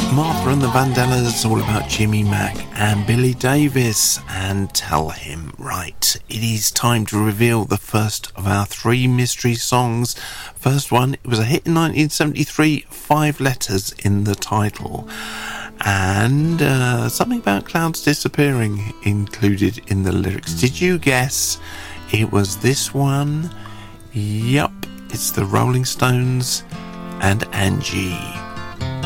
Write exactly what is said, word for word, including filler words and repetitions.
Martha and the Vandellas, all about Jimmy Mack and Billy Davis, and Tell Him. Right, it is time to reveal the first of our three mystery songs. First one, it was a hit in nineteen seventy-three, five letters in the title, and uh, something about clouds disappearing included in the lyrics. Did you guess it was this one? Yup, it's the Rolling Stones and Angie.